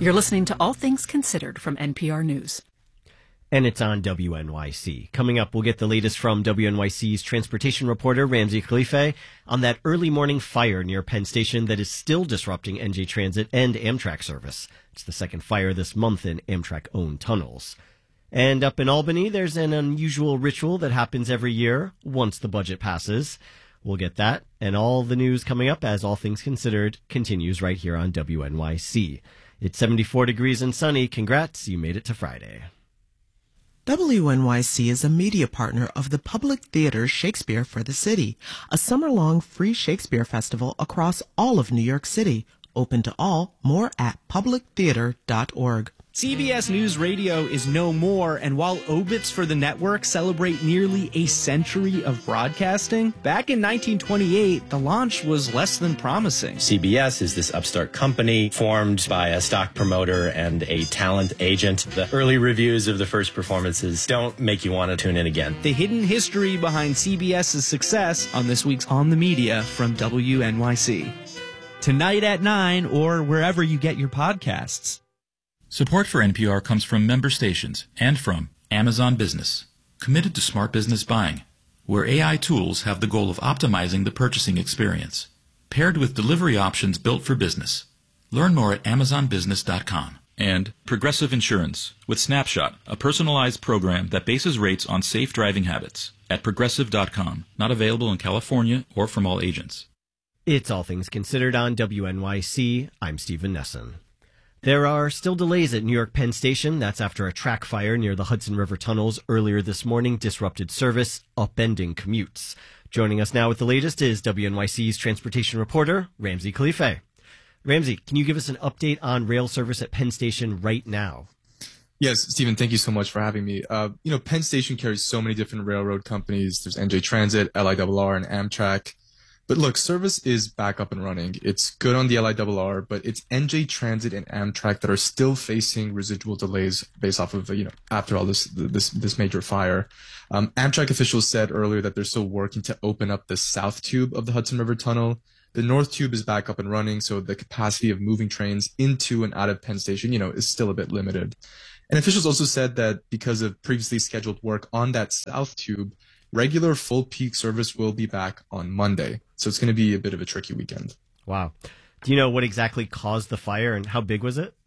You're listening to All Things Considered from NPR News. And it's on WNYC. Coming up, we'll get the latest from WNYC's transportation reporter, Ramsey Khalife, on that early morning fire near Penn Station that is still disrupting NJ Transit and Amtrak service. It's the second fire this month in Amtrak-owned tunnels. And up in Albany, there's an unusual ritual that happens every year once the budget passes. We'll get that and all the news coming up as All Things Considered continues right here on WNYC. It's 74 degrees and sunny. Congrats, you made it to Friday. WNYC is a media partner of the Public Theater's Shakespeare for the City, a summer-long free Shakespeare festival across all of New York City. Open to all. More at publictheater.org. CBS News Radio is no more, and while obits for the network celebrate nearly a century of broadcasting, back in 1928, the launch was less than promising. CBS is this upstart company formed by a stock promoter and a talent agent. The early reviews of the first performances don't make you want to tune in again. The hidden history behind CBS's success on this week's On the Media from WNYC. Tonight at 9 or wherever you get your podcasts. Support for NPR comes from member stations and from Amazon Business, committed to smart business buying, where AI tools have the goal of optimizing the purchasing experience, paired with delivery options built for business. Learn more at amazonbusiness.com. And Progressive Insurance, with Snapshot, a personalized program that bases rates on safe driving habits, at progressive.com. Not available in California or from all agents. It's All Things Considered on WNYC. I'm Stephen Nesson. There are still delays at New York Penn Station. That's after a track fire near the Hudson River tunnels earlier this morning disrupted service, upending commutes. Joining us now with the latest is WNYC's transportation reporter, Ramsey Khalife. Ramsey, can you give us an update on rail service at Penn Station right now? Yes, Stephen, thank you so much for having me. Penn Station carries so many different railroad companies. There's NJ Transit, LIRR, and Amtrak. But look, service is back up and running. It's good on the LIRR, but it's NJ Transit and Amtrak that are still facing residual delays based off of, after all this major fire. Amtrak officials said earlier that they're still working to open up the south tube of the Hudson River Tunnel. The north tube is back up and running, so the capacity of moving trains into and out of Penn Station, is still a bit limited. And officials also said that because of previously scheduled work on that south tube, regular full peak service will be back on Monday. So it's going to be a bit of a tricky weekend. Wow. Do you know what exactly caused the fire and how big was it?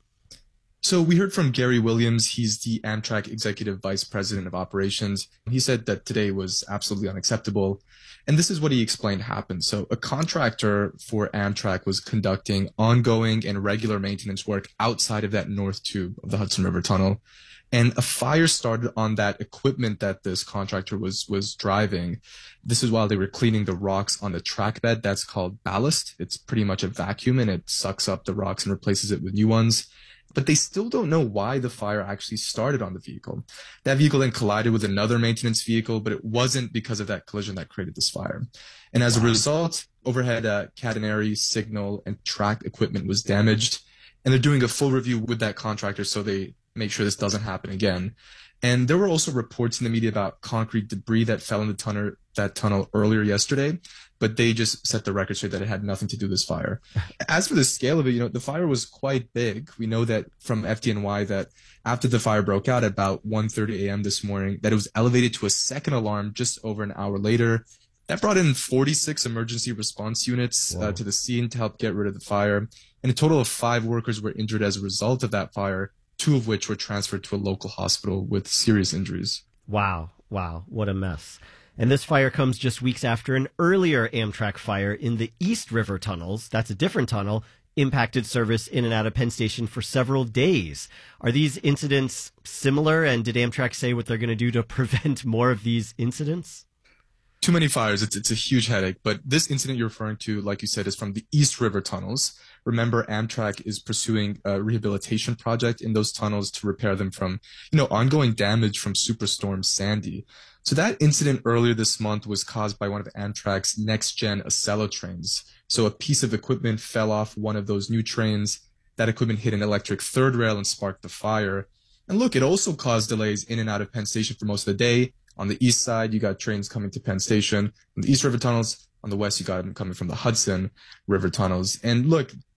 So we heard from Gary Williams. He's the Amtrak Executive Vice President of Operations. He said that today was absolutely unacceptable. And this is what he explained happened. So a contractor for Amtrak was conducting ongoing and regular maintenance work outside of that north tube of the Hudson River Tunnel. And a fire started on that equipment that this contractor was driving. This is while they were cleaning the rocks on the track bed. That's called ballast. It's pretty much a vacuum, and it sucks up the rocks and replaces it with new ones. But they still don't know why the fire actually started on the vehicle. That vehicle then collided with another maintenance vehicle, but it wasn't because of that collision that created this fire. And as a result, overhead catenary, signal, and track equipment was damaged. And they're doing a full review with that contractor so they make sure this doesn't happen again. And there were also reports in the media about concrete debris that fell in that tunnel earlier yesterday, but they just set the record straight that it had nothing to do with this fire. As for the scale of it, the fire was quite big. We know that from FDNY that after the fire broke out at about 1:30 a.m. this morning, that it was elevated to a second alarm just over an hour later. That brought in 46 emergency response units to the scene to help get rid of the fire. And a total of 5 workers were injured as a result of that fire, 2 of which were transferred to a local hospital with serious injuries. Wow. What a mess. And this fire comes just weeks after an earlier Amtrak fire in the East River tunnels. That's a different tunnel, impacted service in and out of Penn Station for several days. Are these incidents similar? And did Amtrak say what they're going to do to prevent more of these incidents? Too many fires. It's a huge headache. But this incident you're referring to, like you said, is from the East River tunnels. Remember, Amtrak is pursuing a rehabilitation project in those tunnels to repair them from, ongoing damage from Superstorm Sandy. So that incident earlier this month was caused by one of Amtrak's next-gen Acela trains. So a piece of equipment fell off one of those new trains. That equipment hit an electric third rail and sparked the fire. And look, it also caused delays in and out of Penn Station for most of the day. On the east side, you got trains coming to Penn Station. On the East River tunnels, on the west, you got them coming from the Hudson River tunnels. And look,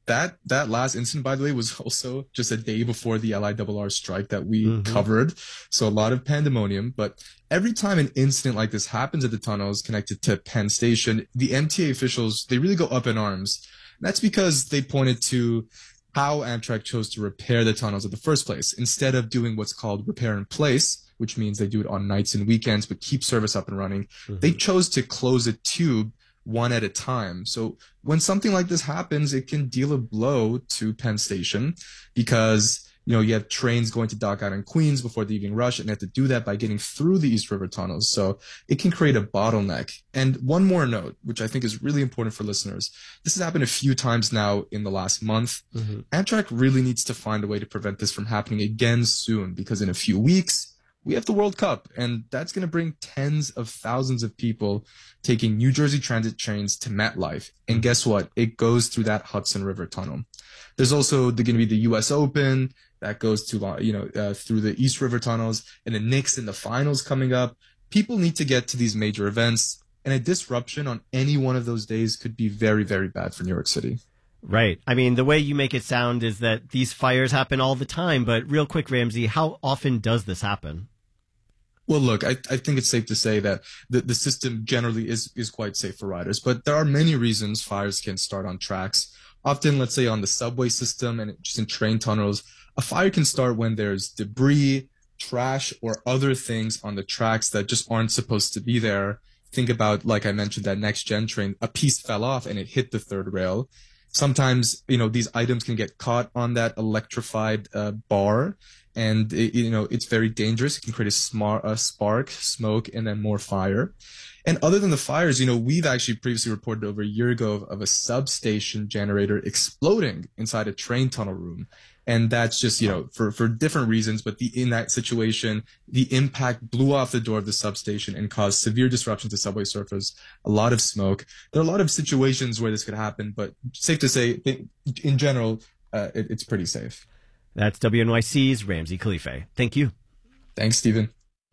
that last incident, by the way, was also just a day before the LIRR strike that we covered. So a lot of pandemonium. But every time an incident like this happens at the tunnels connected to Penn Station, the MTA officials, they really go up in arms. That's because they pointed to how Amtrak chose to repair the tunnels in the first place. Instead of doing what's called repair in place, which means they do it on nights and weekends, but keep service up and running, they chose to close a tube one at a time. So when something like this happens, it can deal a blow to Penn Station because, you have trains going to Dock Island, Queens before the evening rush, and they have to do that by getting through the East River tunnels. So it can create a bottleneck. And one more note, which I think is really important for listeners. This has happened a few times now in the last month. Amtrak really needs to find a way to prevent this from happening again soon, because in a few weeks, we have the World Cup, and that's going to bring tens of thousands of people taking New Jersey Transit trains to MetLife. And guess what? It goes through that Hudson River tunnel. There's also going to be the U.S. Open that goes to, through the East River tunnels, and the Knicks in the finals coming up. People need to get to these major events, and a disruption on any one of those days could be very, very bad for New York City. Right. I mean, the way you make it sound is that these fires happen all the time. But real quick, Ramsey, how often does this happen? Well, look, I think it's safe to say that the system generally is quite safe for riders, but there are many reasons fires can start on tracks. Often, let's say on the subway system and just in train tunnels, a fire can start when there's debris, trash, or other things on the tracks that just aren't supposed to be there. Think about, like I mentioned, that Next Gen train, a piece fell off and it hit the third rail. Sometimes, these items can get caught on that electrified bar, and it's very dangerous. It can create a spark, smoke, and then more fire. And other than the fires, we've actually previously reported over a year ago of a substation generator exploding inside a train tunnel room. And that's just, for different reasons. But in that situation, the impact blew off the door of the substation and caused severe disruption to subway surface, a lot of smoke. There are a lot of situations where this could happen, but safe to say, in general, it's pretty safe. That's WNYC's Ramsey Khalife. Thank you. Thanks, Stephen.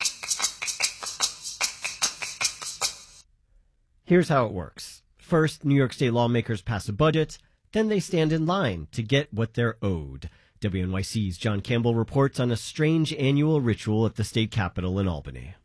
Here's how it works. First, New York State lawmakers pass a budget, then they stand in line to get what they're owed. WNYC's John Campbell reports on a strange annual ritual at the state capitol in Albany.